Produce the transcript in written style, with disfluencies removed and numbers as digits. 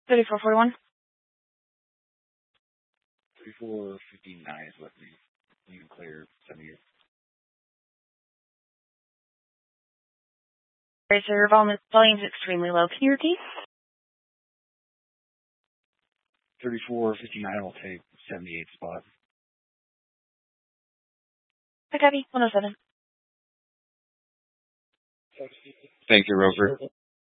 3441. 3459 is what you can clear 78. Alright, so your volume's extremely low. Can you repeat? 3459 will take 78 spot. I copy. 107. Thank you, Rover.